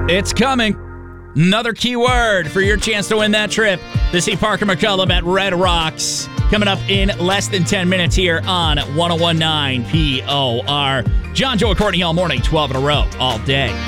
It's coming. Another keyword for your chance to win that trip to see Parker McCullum at Red Rocks. Coming up in less than 10 minutes here on 1019 POR. John, Joe, and Courtney all morning, 12 in a row, all day.